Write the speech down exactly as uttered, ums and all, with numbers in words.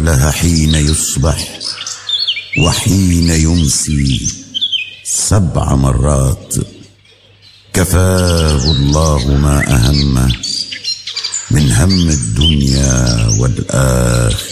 قالها حين يصبح وحين يمسي سبع مرات. كفاه الله ما أهمه من هم الدنيا والآخرة.